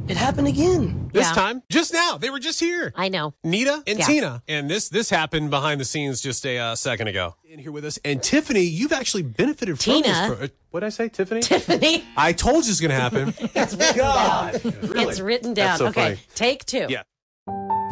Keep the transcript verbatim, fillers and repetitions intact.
It happened again. This Yeah. time, just now, they were just here. I know. Nita and Yeah. Tina. And this this happened behind the scenes just a uh, second ago. In here with us. And Tiffany, you've actually benefited from Tina. this. Pro- what did I say, Tiffany? Tiffany. I told you it's going to happen. It's written God. down. Really? It's written That's down. so Okay, funny. take two. Yeah.